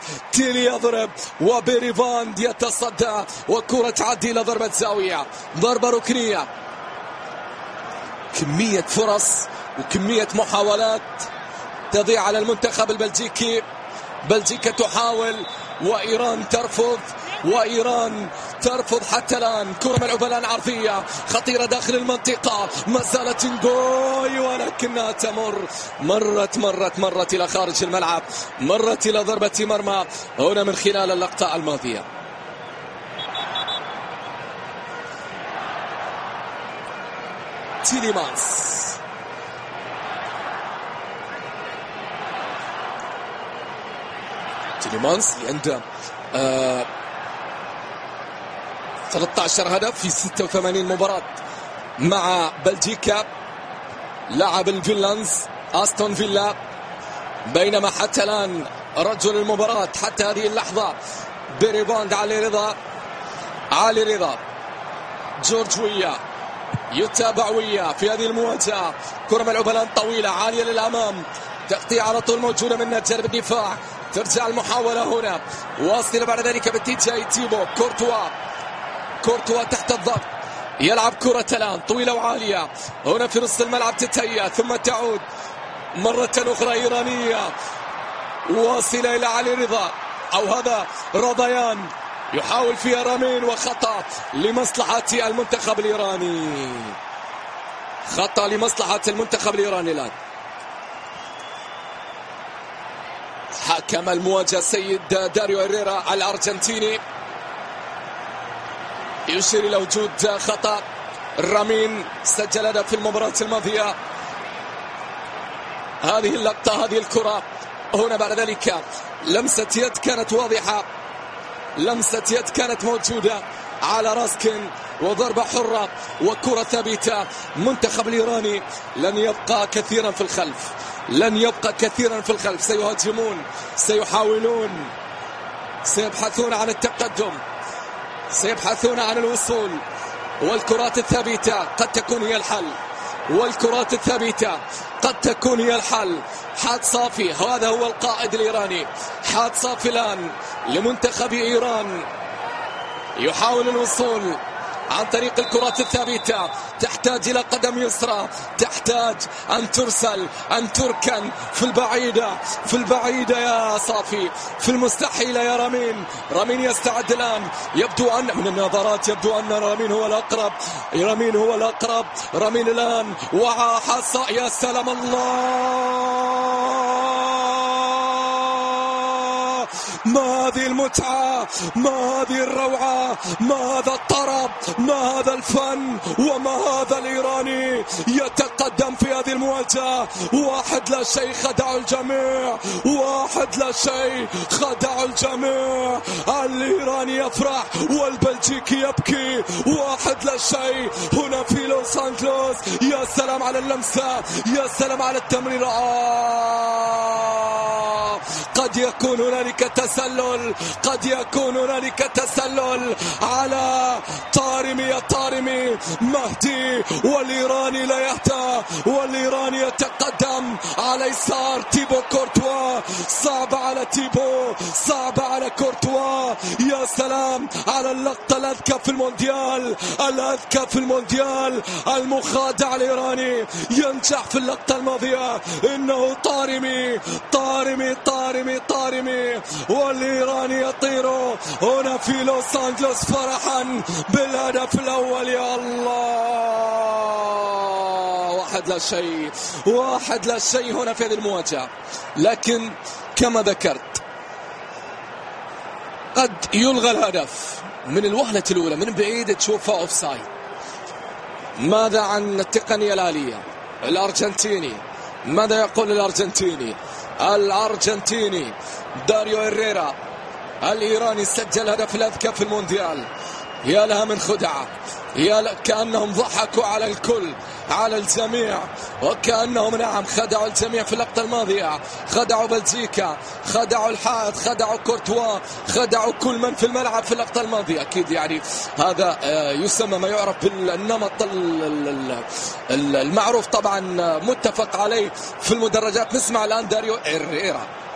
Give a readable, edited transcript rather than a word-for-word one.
تيلي يضرب وبيريفاند يتصدى وكرة تعدي إلى ضربة زاوية، ضربة ركنية. كمية فرص وكمية محاولات تضيع على المنتخب البلجيكي. بلجيكا تحاول وإيران ترفض، وإيران ترفض حتى الآن. كرة ملعوبة الآن عرضية خطيرة داخل المنطقة، ما زالت نجوي ولكنها تمر. مرت إلى خارج الملعب، مرت إلى ضربة مرمى هنا من خلال اللقطة الماضية. تيليمانس اللي عنده 13 هدف في 86 مباراة مع بلجيكا، لاعب الفيلانز أستون فيلا. بينما حتى الآن رجل المباراة حتى هذه اللحظة بيريفاند علي رضا جورج ويا يتابع ويا في هذه المواجهة. كرة ملعوبة الآن طويلة عالية للأمام، تغطية على طول موجودة من جانب الدفاع. ترجع المحاولة هنا واصلة بعد ذلك باتجاه تيبو كورتوا تحت الضغط، يلعب كرة الآن طويلة وعالية هنا في نصف الملعب، تتهيأ ثم تعود مرة أخرى إيرانية واصلة إلى علي رضا، أو هذا رضيان يحاول فيها رامين، وخطأ لمصلحة المنتخب الإيراني. خطأ لمصلحة المنتخب الإيراني. الآن حكم المواجهة السيد داريو هيريرا الأرجنتيني يشير إلى وجود خطأ. رامين سجل هدف في المباراة الماضية. هذه اللقطة، هذه الكرة هنا بعد ذلك لمسة يد كانت واضحة، لمسة يد كانت موجودة على راسكن، وضربة حرة وكرة ثابتة. المنتخب الإيراني لن يبقى كثيرا في الخلف، لن يبقى كثيرا في الخلف. سيهاجمون، سيحاولون، سيبحثون عن التقدم، سيبحثون عن الوصول. والكرات الثابتة قد تكون هي الحل، والكرات الثابتة قد تكون هي الحل. حاد صافي هذا هو القائد الإيراني، حاد صافي الآن لمنتخب إيران يحاول الوصول عن طريق الكرات الثابتة. تحتاج إلى قدم يسرى، تحتاج أن ترسل، أن تركن في البعيدة، في البعيدة يا صافي، في المستحيلة يا رامين. رامين يستعد الآن، يبدو أن من النظرات يبدو أن رامين هو الأقرب، رامين هو الأقرب. رامين الآن وحصى، يا سلام الله، ما هذه المتعة، ما هذه الروعة، ما هذا الطرب، ما هذا الفن، وما هذا الإيراني يتقدم في هذه المواجهة. 1-0 خدعوا الجميع، 1-0 خدعوا الجميع. الإيراني يفرح والبلجيكي يبكي. 1-0 هنا في لوس أنجلوس. يا سلام على اللمسة، يا سلام على التمرير. قد يكون هنالك تسلل، قد يكون هنالك تسلل على طارمي، يا طارمي مهدي، والإيراني لا يهدى، والإيراني يتقدم على يسار تيبو كورتوا. صعب على تيبو، صعب على كورتوا. يا سلام على اللقطة الأذكى في المونديال، الأذكى في المونديال. المخادع الإيراني ينجح في اللقطة الماضية. إنه طارمي طارمي طارمي طارمي، والإيراني يطير هنا في لوس أنجلوس فرحا بالهدف الأول. يا الله، 1-0، 1-0 هنا في هذه المواجهة. لكن كما ذكرت قد يلغى الهدف من الوهلة الأولى، من بعيد تشوفها أوفسايد. ماذا عن التقنية الآلية؟ الأرجنتيني ماذا يقول الأرجنتيني؟ الأرجنتيني داريو هيريرا الإيراني سجل هدف الأذكى في المونديال. يا لها من خدعة، كأنهم ضحكوا على الكل، على الجميع، وكأنهم نعم خدعوا الجميع في اللقطة الماضية. خدعوا بلجيكا، خدعوا الحائط، خدعوا كورتوا، خدعوا كل من في الملعب في اللقطة الماضية. أكيد يعني هذا يسمى ما يعرف بالنمط المعروف طبعا، متفق عليه في المدرجات. نسمع الآن داريو هيريرا.